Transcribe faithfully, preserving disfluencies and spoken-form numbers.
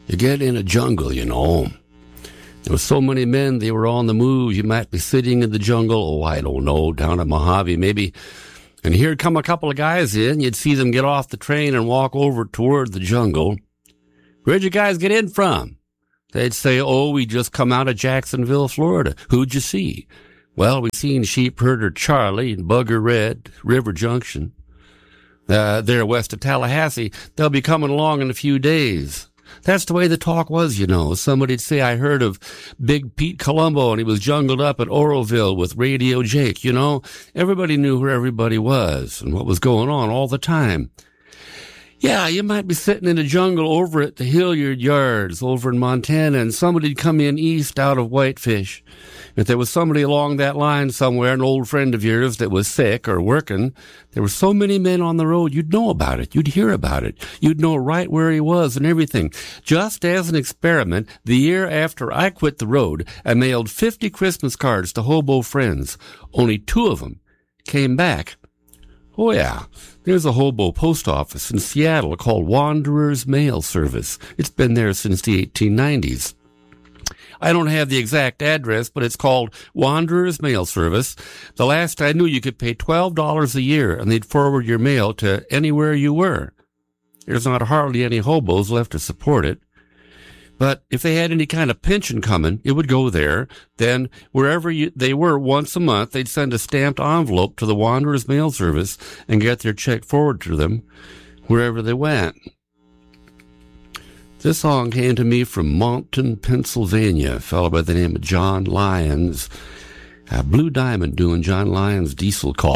You get in a jungle, you know. There were so many men, they were on the move. You might be sitting in the jungle, oh, I don't know, down at Mojave maybe. And here'd come a couple of guys in. You'd see them get off the train and walk over toward the jungle. Where'd you guys get in from? They'd say, oh, we just come out of Jacksonville, Florida. Who'd you see? Well, we seen sheep herder Charlie and Bugger Red, River Junction. Uh, they're west of Tallahassee. They'll be coming along in a few days. That's the way the talk was, you know. Somebody'd say, I heard of Big Pete Colombo, and he was jungled up at Oroville with Radio Jake, you know. Everybody knew where everybody was and what was going on all the time. Yeah, you might be sitting in a jungle over at the Hilliard Yards over in Montana, and somebody'd come in east out of Whitefish. If there was somebody along that line somewhere, an old friend of yours that was sick or working, there were so many men on the road, you'd know about it. You'd hear about it. You'd know right where he was and everything. Just as an experiment, the year after I quit the road, I mailed fifty Christmas cards to hobo friends. Only two of them came back. Oh, yeah. There's a hobo post office in Seattle called Wanderers Mail Service. It's been there since the eighteen nineties. I don't have the exact address, but it's called Wanderers Mail Service. The last I knew, you could pay twelve dollars a year, and they'd forward your mail to anywhere you were. There's not hardly any hobos left to support it. But if they had any kind of pension coming, it would go there. Then wherever you, they were once a month, they'd send a stamped envelope to the Wanderers Mail Service and get their check forwarded to them wherever they went. This song came to me from Moncton, Pennsylvania, a fellow by the name of John Lyons. Uh, Blue Diamond doing John Lyons' Diesel Call.